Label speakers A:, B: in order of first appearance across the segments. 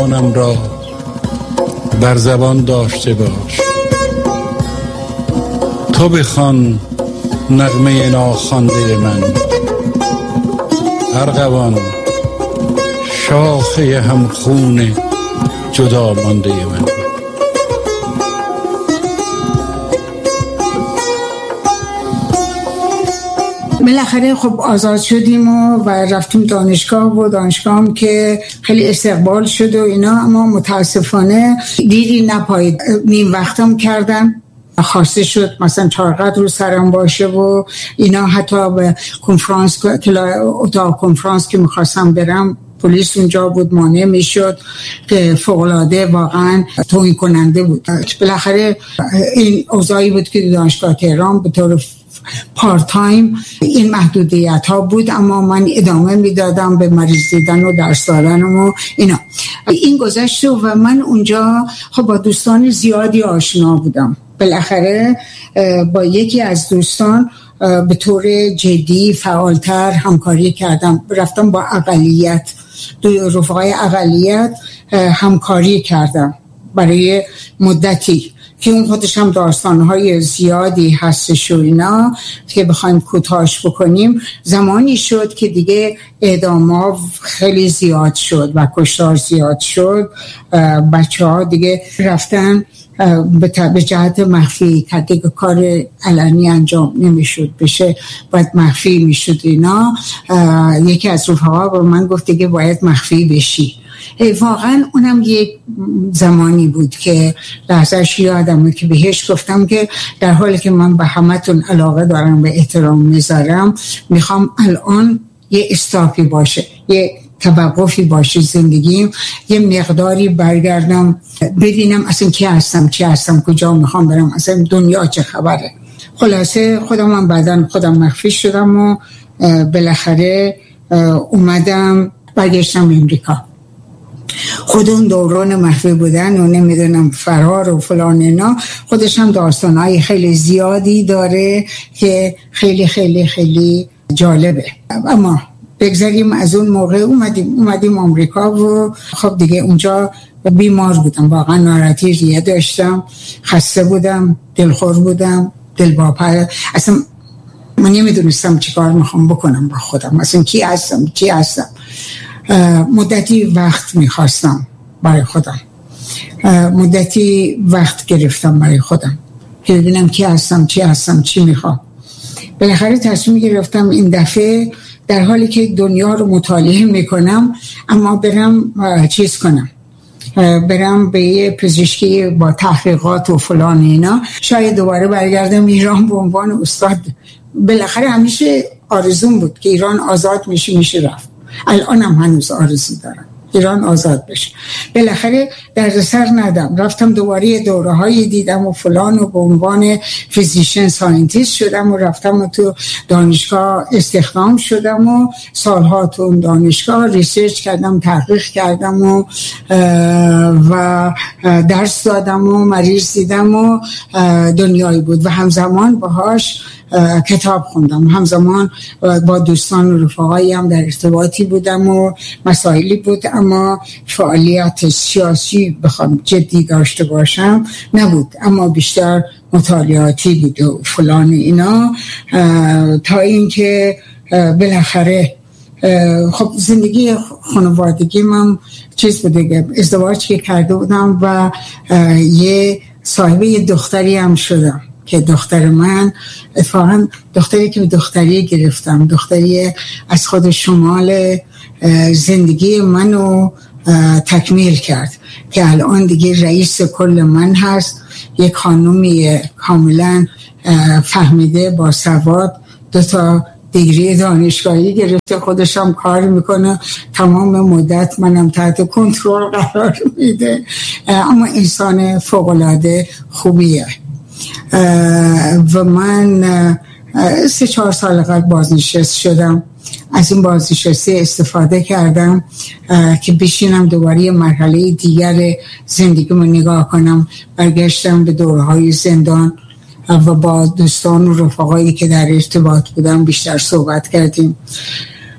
A: جانم را بر زبان داشته باش. تو بخوان نغمه ناخوانده من، ارغوان شاخه همخون جدا مانده من.
B: بالاخره خب آزاد شدیم و رفتیم دانشگاه و دانشگاه هم که خیلی استقبال شد و اینا، اما متاسفانه دیری نپایید. نیم وقتم کردن، خواسته شد مثلا چارقدر رو سرم باشه و اینا. حتی به کنفرانس، اتاق کنفرانس که میخواستم برم، پلیس اونجا بود، مانع میشد که فوق‌العاده واقعا توهین کننده بود. بالاخره این اوضاعی بود که دانشگاه تهران به طور پارت تایم این محدودیت ها بود، اما من ادامه میدادم به مریض دیدن و درس دادنم و اینا. این گذشت و من اونجا خب با دوستان زیادی آشنا بودم. بالاخره با یکی از دوستان به طور جدی فعالتر همکاری کردم. رفتم با اقلیت، رفقای اقلیت همکاری کردم برای مدتی که اون خودش هم داستانهای زیادی هستش و اینا که بخوایم کوتاهش بکنیم. زمانی شد که دیگه اعدام‌ها خیلی زیاد شد و کشتار زیاد شد. بچه‌ها دیگه رفتن به جهت مخفی، که دیگه کار علنی انجام نمیشد بشه، باید مخفی میشد اینا. یکی از رفقا با من گفت دیگه باید مخفی بشی. واقعا اونم یک زمانی بود که لحظهش یادمه که بهش گفتم که در حالی که من به همتون علاقه دارم و احترام میذارم، میخوام الان یه استاپی باشه، یه توقفی باشه زندگیم، یه مقداری برگردم ببینم اصلا کی هستم، چی هستم، کجا میخوام برم، اصلا دنیا چه خبره. خلاصه خودم بعداً خودم مخفی شدم و بالاخره اومدم برگشتم امریکا. خود اون دوران مخفی بودن و نمیدونم فرار و فلان اینا خودش هم داستانهای خیلی زیادی داره که خیلی خیلی خیلی جالبه. اما بگذاریم از اون موقع اومدیم آمریکا و خب دیگه اونجا بیمار بودم، واقعا ناراحتی ریه داشتم، خسته بودم، دلخور بودم، دلواپس. اصلا من نمیدونستم چی کار میخوام بکنم با خودم، اصلا کی هستم، چی هستم. مدتی وقت میخواستم برای خودم، مدتی وقت گرفتم برای خودم که ببینم کی هستم، چی هستم، چی میخوام. بالاخره تصمیم گرفتم این دفعه در حالی که دنیا رو مطالعه میکنم، اما برم چیز کنم، برم به یه پزشکی با تحقیقات و فلان اینا، شاید دوباره برگردم ایران به عنوان استاد. بالاخره همیشه آرزوم بود که ایران آزاد میشه رفت. الانم هنوز آرزو دارم ایران آزاد بشه. بالاخره دردسر ندم، رفتم دوباره دوره‌های دیدم و فلان و به عنوان فیزیشن ساینتیست شدم و رفتم و تو دانشگاه استخدام شدم و سالها تو دانشگاه ریسرچ کردم، تحقیق کردم و درس دادم و مریض دیدم و دنیایی بود و همزمان باهاش کتاب خوندم، همزمان با دوستان و رفقایی هم در ارتباطی بودم و مسائلی بود، اما فعالیت سیاسی بخوام جدی داشته باشم نبود، اما بیشتر مطالعاتی بود و فلان اینا. تا اینکه بالاخره خب زندگی خانوادگی من چیز بود دیگه، ازدواج که کرده بودم و یه صاحبه دختری هم شدم که دختر من اتفاقا دختری که دختری گرفتم، دختری از خود شمال زندگی منو تکمیل کرد که الان دیگه رئیس کل من هست. یک خانومی کاملا فهمیده، با سواد، 2 دیگری دانشگاهی گرفته، خودش هم کار میکنه، تمام مدت منم تحت کنترل قرار میده، اما انسان فوق‌العاده خوبیه. و من 3-4 سال قبل بازنشست شدم. از این بازنشستی استفاده کردم که بشینم دوباره یه مرحله دیگر زندگیمو نگاه کنم. برگشتم به دورهای زندان و با دوستان و رفقایی که در ارتباط بودم بیشتر صحبت کردیم.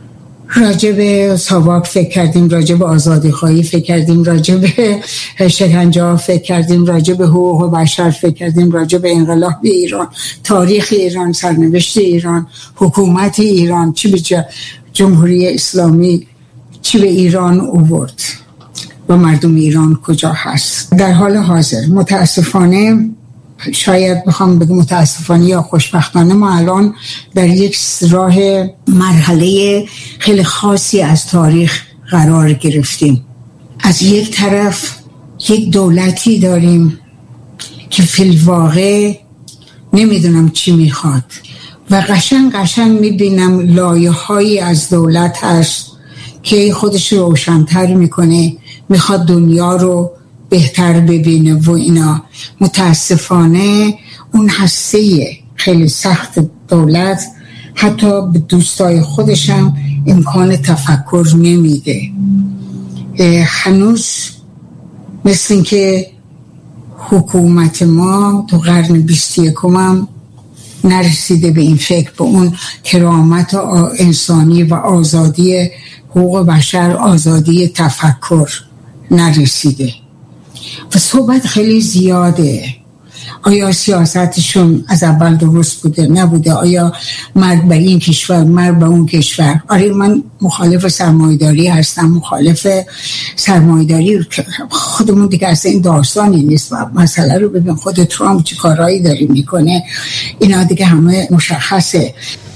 B: راجع به ساواک فکر کردیم، راجع به آزادی‌خواهی فکر کردیم، راجع به شکنجه فکر کردیم، راجع به حقوق بشر فکر کردیم، راجع به انقلاب ایران، تاریخ ایران، سرنوشت ایران، حکومت ایران، چی به جمهوری اسلامی چی به ایران آورد و مردم ایران کجا هست در حال حاضر. متاسفانه، شاید بخوام بگم متاسفانه یا خوشبختانه، ما الان در یک راه مرحله خیلی خاصی از تاریخ قرار گرفتیم. از یک طرف یک دولتی داریم که فی الواقع نمیدونم چی میخواد و قشنگ میبینم لایه‌هایی از دولت هست که خودش رو روشن‌تر میکنه، میخواد دنیا رو بهتر ببینه و اینا. متاسفانه اون هسته خیلی سخت دولت حتی به دوستای خودشم امکان تفکر نمیده. هنوز مثل این که حکومت ما تو قرن 21 هم نرسیده به این فکر، به اون کرامت انسانی و آزادی حقوق بشر، آزادی تفکر نرسیده و صحبت خیلی زیاده. آیا سیاستشون از اول درست بوده نبوده؟ آیا مرگ به این کشور، مرگ به اون کشور؟ آره، من مخالف سرمایه‌داری هستم، مخالف سرمایه‌داری. خودمون دیگه اصلا این داستانی نیست. مسئله رو ببین، خود ترامپ چه کارهایی داره میکنه، اینا دیگه همه مشخصه.